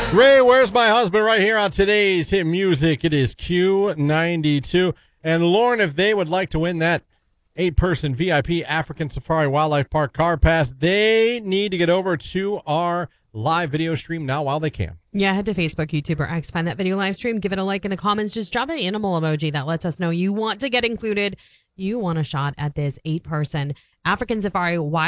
Ray, where's my husband? Right here on today's hit music. It is Q92. And Lauren, if they would like to win that 8-person VIP African Safari Wildlife Park car pass, they need to get over to our live video stream now while they can. Yeah, head to Facebook, YouTube, or X. Find that video live stream. Give it a like in the comments. Just drop an animal emoji that lets us know you want to get included. You want a shot at this 8-person African Safari Wildlife